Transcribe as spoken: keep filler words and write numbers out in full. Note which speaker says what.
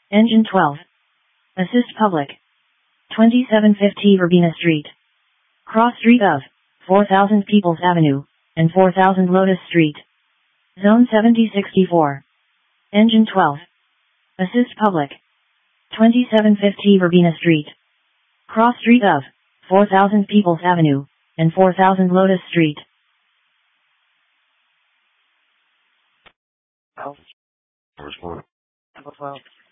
Speaker 1: Engine twelve. Assist public. twenty-seven fifty Verbena Street. Cross street of four thousand Peoples Avenue and four thousand Lotus Street. Zone seventy sixty-four. Engine twelve. Assist public. twenty-seven fifty Verbena Street. Cross street of four thousand Peoples Avenue and four thousand Lotus Street.
Speaker 2: First one.
Speaker 1: Number twelve.